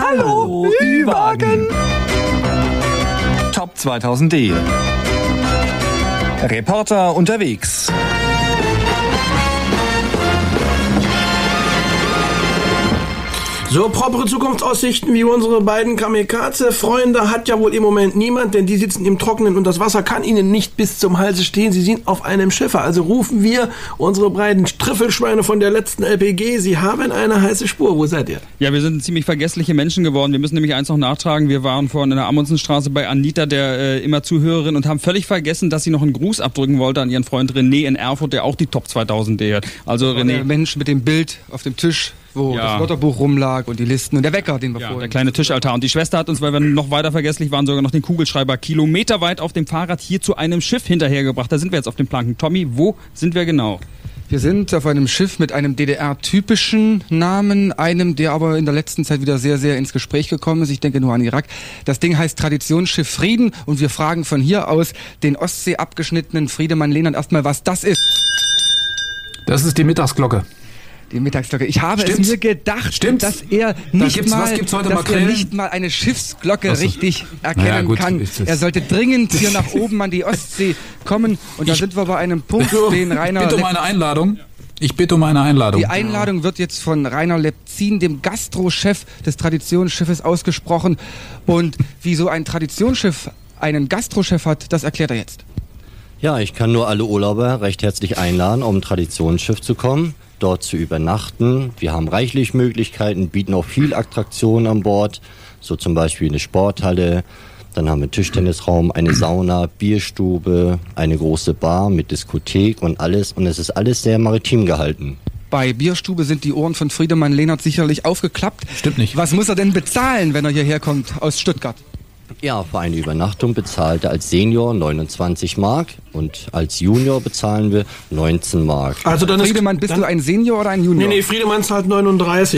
Hallo, Ü-Wagen. Top 2000D. Reporter unterwegs. So propere Zukunftsaussichten wie unsere beiden Kamikaze-Freunde hat ja wohl im Moment niemand, denn die sitzen im Trockenen und das Wasser kann ihnen nicht bis zum Halse stehen. Sie sind auf einem Schiffer. Also rufen wir unsere beiden Trüffelschweine von der letzten LPG. Sie haben eine heiße Spur. Wo seid ihr? Ja, wir sind ziemlich vergessliche Menschen geworden. Wir müssen nämlich eins noch nachtragen. Wir waren vorhin in der Amundsenstraße bei Anita, der immer Zuhörerin, und haben völlig vergessen, dass sie noch einen Gruß abdrücken wollte an ihren Freund René in Erfurt, der auch die Top 2000D hört. Also René. Der Mensch mit dem Bild auf dem Tisch, wo das Wörterbuch rumlag und die Listen und der Wecker, den wir vorhin... Der kleine Tischaltar. Und die Schwester hat uns, weil wir noch weiter vergesslich waren, sogar noch den Kugelschreiber kilometerweit auf dem Fahrrad hier zu einem Schiff hinterhergebracht. Da sind wir jetzt auf den Planken. Tommy, wo sind wir genau? Wir sind auf einem Schiff mit einem DDR-typischen Namen, einem, der aber in der letzten Zeit wieder sehr, sehr ins Gespräch gekommen ist. Ich denke nur an Irak. Das Ding heißt Traditionsschiff Frieden und wir fragen von hier aus den Ostsee abgeschnittenen Friedemann Lehnert erstmal, was das ist. Das ist die Mittagsglocke. Die Mittagsglocke. Ich habe es mir gedacht, dass er nicht mal eine Schiffsglocke richtig erkennen kann. Er sollte dringend hier nach oben an die Ostsee kommen. Und da sind wir bei einem Punkt, den Rainer... Ich bitte um eine Einladung. Die Einladung wird jetzt von Rainer Lepzin, dem Gastrochef des Traditionsschiffes, ausgesprochen. Und wie so ein Traditionsschiff einen Gastrochef hat, das erklärt er jetzt. Ja, ich kann nur alle Urlauber recht herzlich einladen, um ein Traditionsschiff zu kommen, dort zu übernachten. Wir haben reichlich Möglichkeiten, bieten auch viel Attraktionen an Bord, so zum Beispiel eine Sporthalle, dann haben wir einen Tischtennisraum, eine Sauna, Bierstube, eine große Bar mit Diskothek und alles. Und es ist alles sehr maritim gehalten. Bei Bierstube sind die Ohren von Friedemann Lehnert sicherlich aufgeklappt. Stimmt nicht. Was muss er denn bezahlen, wenn er hierher kommt aus Stuttgart? Ja, für eine Übernachtung bezahlt er als Senior 29 Mark und als Junior bezahlen wir 19 Mark. Also dann Friedemann, bist du ein Senior oder ein Junior? Nee, Friedemann zahlt 39.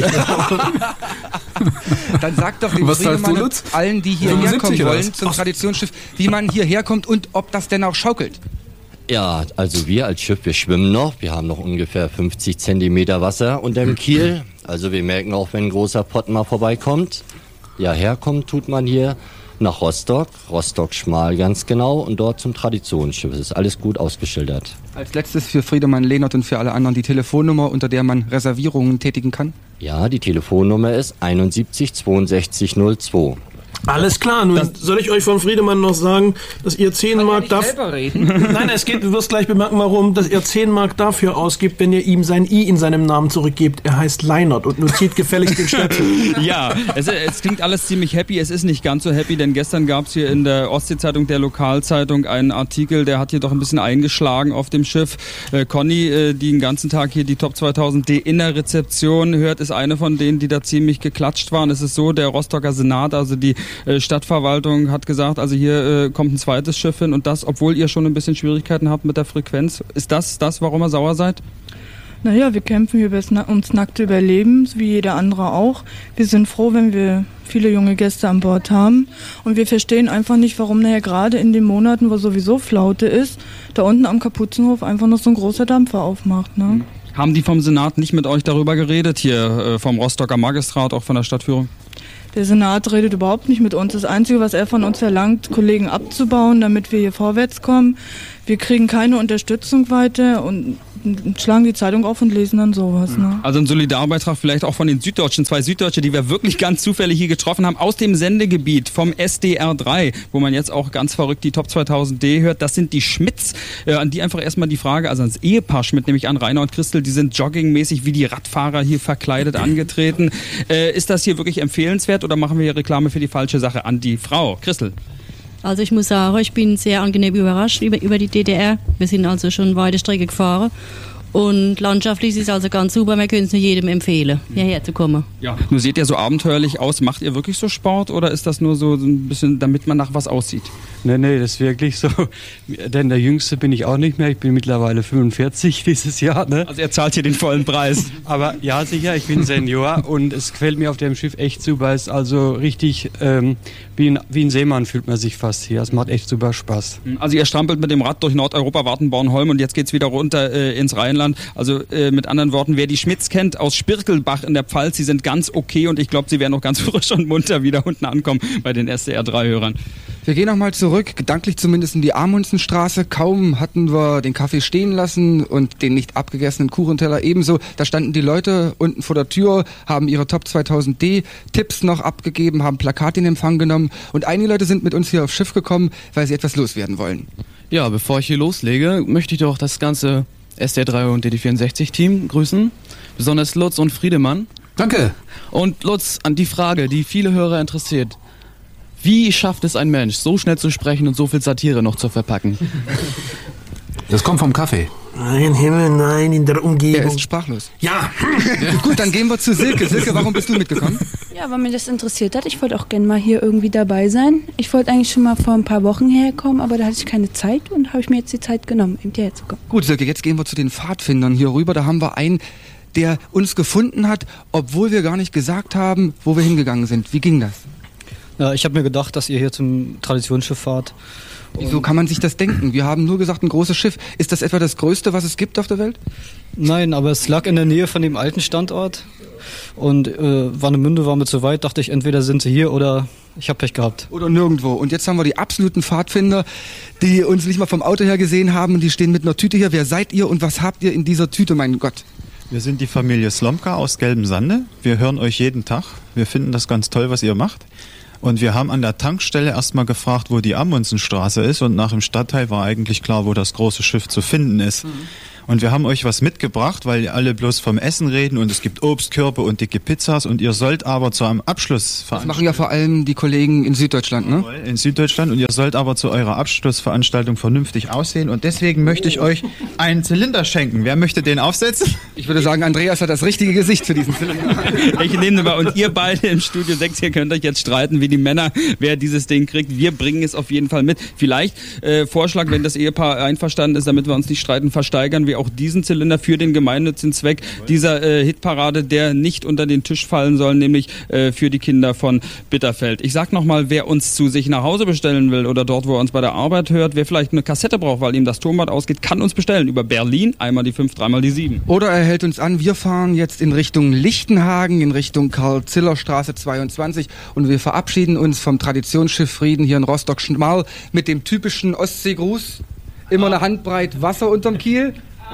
Dann sag doch dem Friedemann und allen, die hierher kommen wollen zum Traditionsschiff, wie man hierher kommt und ob das denn auch schaukelt. Ja, also wir als Schiff, wir schwimmen noch. Wir haben noch ungefähr 50 Zentimeter Wasser unter dem Kiel. Also wir merken auch, wenn ein großer Pott mal vorbeikommt. Ja, herkommt tut man hier nach Rostock schmal ganz genau und dort zum Traditionsschiff. Es ist alles gut ausgeschildert. Als letztes für Friedemann Lehnert und für alle anderen die Telefonnummer, unter der man Reservierungen tätigen kann? Ja, die Telefonnummer ist 71 62 02. Alles klar, nun soll ich euch von Friedemann noch sagen, dass ihr 10 Mark dafür... Nein, du wirst gleich bemerken, warum, dass er 10 Mark dafür ausgibt, wenn ihr ihm sein I in seinem Namen zurückgebt. Er heißt Leinert und notiert gefälligst den Stöpsel. Ja, es klingt alles ziemlich happy. Es ist nicht ganz so happy, denn gestern gab es hier in der Ostsee-Zeitung, der Lokalzeitung, einen Artikel, der hat hier doch ein bisschen eingeschlagen auf dem Schiff. Conny, die den ganzen Tag hier die Top 2000D in der Rezeption hört, ist eine von denen, die da ziemlich geklatscht waren. Es ist so, der Rostocker Senat, also die Stadtverwaltung hat gesagt, also hier kommt ein zweites Schiff hin und das, obwohl ihr schon ein bisschen Schwierigkeiten habt mit der Frequenz. Ist das, warum ihr sauer seid? Naja, wir kämpfen hier ums nackte Überleben, wie jeder andere auch. Wir sind froh, wenn wir viele junge Gäste an Bord haben und wir verstehen einfach nicht, warum nachher gerade in den Monaten, wo sowieso Flaute ist, da unten am Kapuzenhof einfach noch so ein großer Dampfer aufmacht, ne? Haben die vom Senat nicht mit euch darüber geredet, hier vom Rostocker Magistrat, auch von der Stadtführung? Der Senat redet überhaupt nicht mit uns. Das Einzige, was er von uns verlangt, Kollegen abzubauen, damit wir hier vorwärts kommen. Wir kriegen keine Unterstützung weiter und schlagen die Zeitung auf und lesen dann sowas. Ne? Also ein Solidarbeitrag vielleicht auch von den Süddeutschen, 2 Süddeutsche, die wir wirklich ganz zufällig hier getroffen haben, aus dem Sendegebiet vom SDR3, wo man jetzt auch ganz verrückt die Top 2000D hört. Das sind die Schmidts, an die einfach erstmal die Frage, also ans Ehepaar Schmidt, nämlich an Rainer und Christel, die sind joggingmäßig wie die Radfahrer hier verkleidet angetreten. Ist das hier wirklich empfehlenswert oder machen wir hier Reklame für die falsche Sache? An die Frau. Christel. Also ich muss sagen, ich bin sehr angenehm überrascht über die DDR. Wir sind also schon weite Strecke gefahren. Und landschaftlich ist es also ganz super, wir können es nur jedem empfehlen, hierher zu kommen. Ja, nur seht ihr so abenteuerlich aus. Macht ihr wirklich so Sport oder ist das nur so ein bisschen, damit man nach was aussieht? Nee, das ist wirklich so. Denn der Jüngste bin ich auch nicht mehr. Ich bin mittlerweile 45 dieses Jahr. Ne? Also er zahlt hier den vollen Preis. Aber ja, sicher, ich bin Senior und es gefällt mir auf dem Schiff echt super. Es ist also richtig wie ein Seemann fühlt man sich fast hier. Es macht echt super Spaß. Also ihr strampelt mit dem Rad durch Nordeuropa, Warten, Bornholm und jetzt geht's wieder runter ins Rheinland. Rheinland. Also mit anderen Worten, wer die Schmitz kennt aus Spirkelbach in der Pfalz, sie sind ganz okay und ich glaube, sie werden noch ganz frisch und munter wieder unten ankommen bei den SDR3-Hörern. Wir gehen nochmal zurück, gedanklich zumindest in die Amundsenstraße. Kaum hatten wir den Kaffee stehen lassen und den nicht abgegessenen Kuchenteller ebenso. Da standen die Leute unten vor der Tür, haben ihre Top 2000D Tipps noch abgegeben, haben Plakate in Empfang genommen und einige Leute sind mit uns hier aufs Schiff gekommen, weil sie etwas loswerden wollen. Ja, bevor ich hier loslege, möchte ich doch das ganze SDR3 und DD64-Team grüßen. Besonders Lutz und Friedemann. Danke. Und Lutz, an die Frage, die viele Hörer interessiert. Wie schafft es ein Mensch, so schnell zu sprechen und so viel Satire noch zu verpacken? Das kommt vom Kaffee. Nein, Himmel, nein, in der Umgebung. Er ist sprachlos. Ja. Gut, dann gehen wir zu Silke. Silke, warum bist du mitgekommen? Ja, weil mir das interessiert hat. Ich wollte auch gerne mal hier irgendwie dabei sein. Ich wollte eigentlich schon mal vor ein paar Wochen herkommen, aber da hatte ich keine Zeit und habe ich mir jetzt die Zeit genommen, eben hierher zu kommen. Gut, Silke, jetzt gehen wir zu den Pfadfindern hier rüber. Da haben wir einen, der uns gefunden hat, obwohl wir gar nicht gesagt haben, wo wir hingegangen sind. Wie ging das? Ja, ich habe mir gedacht, dass ihr hier zum Traditionsschiff fahrt. Wieso kann man sich das denken? Wir haben nur gesagt, ein großes Schiff. Ist das etwa das Größte, was es gibt auf der Welt? Nein, aber es lag in der Nähe von dem alten Standort. Und Warnemünde war mir zu weit. Dachte ich, entweder sind sie hier oder ich habe Pech gehabt. Oder nirgendwo. Und jetzt haben wir die absoluten Pfadfinder, die uns nicht mal vom Auto her gesehen haben. Und die stehen mit einer Tüte hier. Wer seid ihr und was habt ihr in dieser Tüte, mein Gott? Wir sind die Familie Slomka aus Gelben Sande. Wir hören euch jeden Tag. Wir finden das ganz toll, was ihr macht. Und wir haben an der Tankstelle erstmal gefragt, wo die Amundsenstraße ist. Und nach dem Stadtteil war eigentlich klar, wo das große Schiff zu finden ist. Und wir haben euch was mitgebracht, weil ihr alle bloß vom Essen reden und es gibt Obstkörbe und dicke Pizzas und ihr sollt aber zu einem Abschlussveranstaltung... Das machen ja vor allem die Kollegen in Süddeutschland, ne? In Süddeutschland und ihr sollt aber zu eurer Abschlussveranstaltung vernünftig aussehen und deswegen möchte ich euch einen Zylinder schenken. Wer möchte den aufsetzen? Ich würde sagen, Andreas hat das richtige Gesicht für diesen Zylinder. Ich nehme mal, und ihr beide im Studio 6 hier könnt euch jetzt streiten wie die Männer, wer dieses Ding kriegt. Wir bringen es auf jeden Fall mit. Vielleicht Vorschlag, wenn das Ehepaar einverstanden ist, damit wir uns nicht streiten, versteigern wir auch diesen Zylinder für den gemeinnützigen Zweck dieser Hitparade, der nicht unter den Tisch fallen soll, nämlich für die Kinder von Bitterfeld. Ich sag nochmal, wer uns zu sich nach Hause bestellen will oder dort, wo er uns bei der Arbeit hört, wer vielleicht eine Kassette braucht, weil ihm das Tonband ausgeht, kann uns bestellen über Berlin, einmal die 5, dreimal die 7. Oder er hält uns an, wir fahren jetzt in Richtung Lichtenhagen, in Richtung Karl-Ziller-Straße 22 und wir verabschieden uns vom Traditionsschiff Frieden hier in Rostock-Schmal mit dem typischen Ostseegruß. Immer eine Handbreit Wasser unterm Kiel.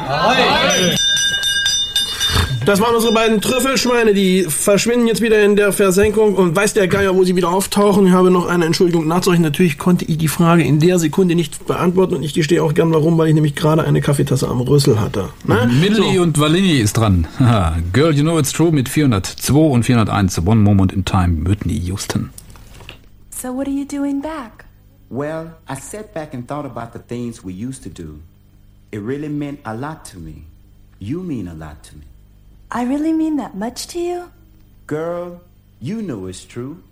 Das waren unsere beiden Trüffelschweine, die verschwinden jetzt wieder in der Versenkung und weiß der Geier, wo sie wieder auftauchen. Ich habe noch eine Entschuldigung nachzureichen. Natürlich konnte ich die Frage in der Sekunde nicht beantworten und ich gestehe auch gern warum, weil ich nämlich gerade eine Kaffeetasse am Rüssel hatte. Ne? Milli und Valini ist dran. Girl, You Know It's True mit 402 und 401. One Moment in Time, Whitney Houston. So what are you doing back? Well, I sat back and thought about the things we used to do. It really meant a lot to me. You mean a lot to me. I really mean that much to you? Girl, you know it's true.